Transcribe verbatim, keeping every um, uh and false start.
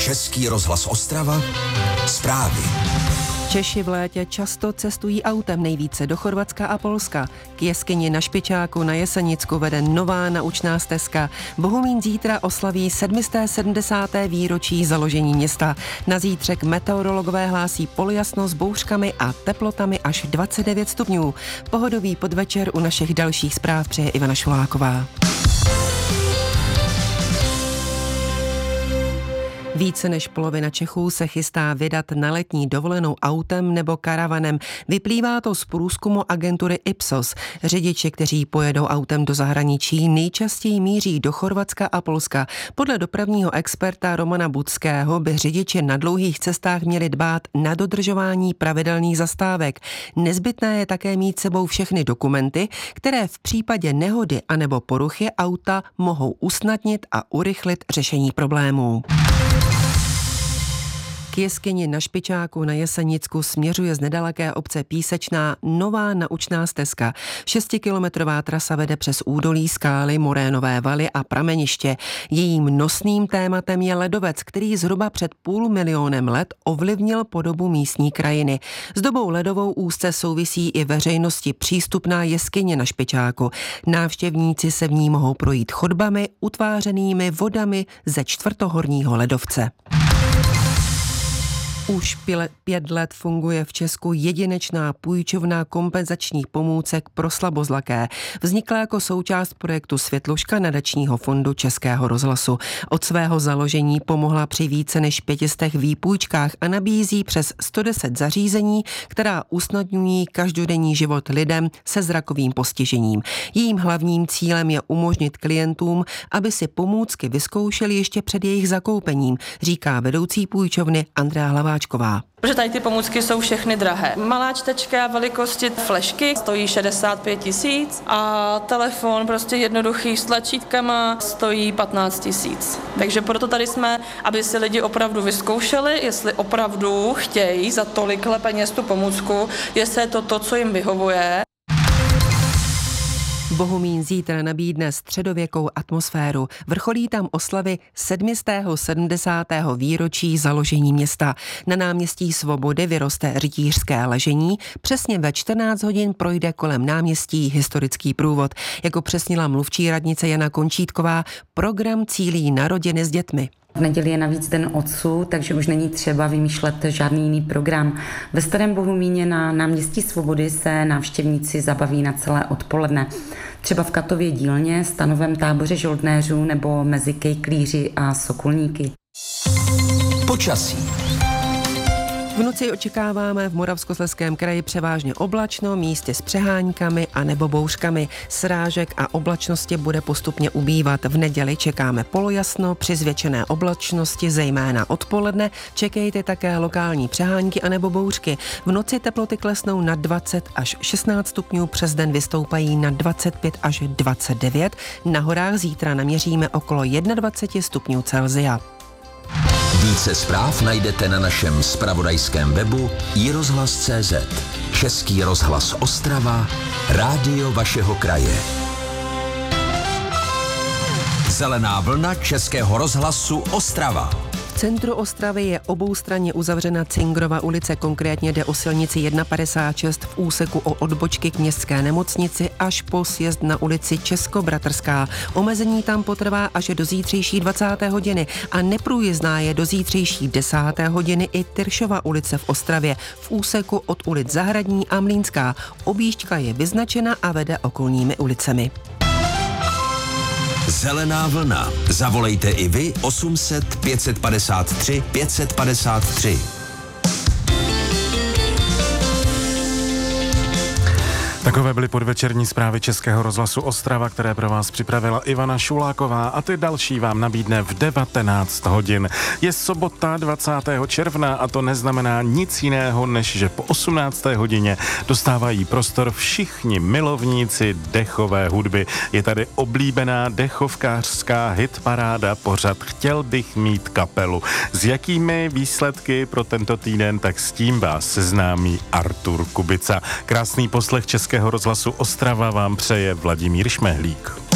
Český rozhlas Ostrava, zprávy. Češi v létě často cestují autem, nejvíce do Chorvatska a Polska. K jeskyni na Špičáku na Jesenicku vede nová naučná stezka. Bohumín zítra oslaví sedmisté sedmdesáté výročí založení města. Na zítřek meteorologové hlásí polojasno s bouřkami a teplotami až dvacet devět stupňů. Pohodový podvečer u našich dalších zpráv přeje Ivana Šuláková. Více než polovina Čechů se chystá vydat na letní dovolenou autem nebo karavanem. Vyplývá to z průzkumu agentury Ipsos. Řidiči, kteří pojedou autem do zahraničí, nejčastěji míří do Chorvatska a Polska. Podle dopravního experta Romana Budského by řidiči na dlouhých cestách měli dbát na dodržování pravidelných zastávek. Nezbytné je také mít sebou všechny dokumenty, které v případě nehody anebo poruchy auta mohou usnadnit a urychlit řešení problémů. K jeskyni na Špičáku na Jesenicku směřuje z nedaleké obce Písečná nová naučná stezka. Šestikilometrová trasa vede přes údolí, skály, morénové valy a prameniště. Jejím nosným tématem je ledovec, který zhruba před půl milionem let ovlivnil podobu místní krajiny. S dobou ledovou úzce souvisí i veřejnosti přístupná jeskyně na Špičáku. Návštěvníci se v ní mohou projít chodbami utvářenými vodami ze čtvrtohorního ledovce. Už pět let funguje v Česku jedinečná půjčovna kompenzačních pomůcek pro slabozraké. Vznikla jako součást projektu Světluška nadačního fondu Českého rozhlasu. Od svého založení pomohla při více než pětistech výpůjčkách a nabízí přes sto deset zařízení, která usnadňují každodenní život lidem se zrakovým postižením. Jejím hlavním cílem je umožnit klientům, aby si pomůcky vyzkoušeli ještě před jejich zakoupením, říká vedoucí půjčovny Andrea Hlaváčková. Protože tady ty pomůcky jsou všechny drahé. Malá čtečka velikosti flešky stojí šedesát pět tisíc a telefon prostě jednoduchý s tlačítkama stojí patnáct tisíc. Takže proto tady jsme, aby si lidi opravdu vyzkoušeli, jestli opravdu chtějí za tolikhle peněz tu pomůcku, jestli je to to, co jim vyhovuje. Bohumín zítra nabídne středověkou atmosféru. Vrcholí tam oslavy sedmistého sedmdesátého výročí založení města. Na náměstí Svobody vyroste rytířské ležení. Přesně ve čtrnáct hodin projde kolem náměstí historický průvod. Jako přesnila mluvčí radnice Jana Končítková, program cílí na rodiny s dětmi. V neděli je navíc den otců, takže už není třeba vymýšlet žádný jiný program. Ve Starém Bohumíně na náměstí Svobody se návštěvníci zabaví na celé odpoledne. Třeba v Katově dílně, stanovém táboře žoldnéřů nebo mezi kejklíři a sokolníky. Počasí. V noci očekáváme v Moravskoslezském kraji převážně oblačno, místy s přeháňkami a nebo bouřkami. Srážek a oblačnosti bude postupně ubývat. V neděli čekáme polojasno, při zvětšené oblačnosti, zejména odpoledne. Čekejte také lokální přehánky a nebo bouřky. V noci teploty klesnou na dvacet až šestnáct stupňů, přes den vystoupají na dvacet pět až dvacet devět. Na horách zítra naměříme okolo dvacet jedna stupňů Celsia. Více zpráv najdete na našem zpravodajském webu i rozhlas tečka cé zet. Český rozhlas Ostrava, rádio vašeho kraje. Zelená vlna Českého rozhlasu Ostrava. V centru Ostravy je oboustranně uzavřena Cingrova ulice, konkrétně jde o silnici jedna padesát šest v úseku od odbočky k městské nemocnici až po sjezd na ulici Českobratrská. Omezení tam potrvá až do zítřejší dvacáté hodiny a neprůjezdná je do zítřejší desáté hodiny i Tyršova ulice v Ostravě v úseku od ulic Zahradní a Mlýnská. Objížďka je vyznačena a vede okolními ulicemi. Zelená vlna. Zavolejte i vy osm set pět padesát tři pět padesát tři. Takové byly podvečerní zprávy Českého rozhlasu Ostrava, které pro vás připravila Ivana Šuláková, a ty další vám nabídne v devatenáct hodin. Je sobota dvacátého června a to neznamená nic jiného, než že po osmnácté hodině dostávají prostor všichni milovníci dechové hudby. Je tady oblíbená dechovkářská hitparáda pořad Chtěl bych mít kapelu. S jakými výsledky pro tento týden, tak s tím vás seznámí Artur Kubica. Krásný poslech Českého rozhlasu Ostrava vám přeje Vladimír Šmehlík.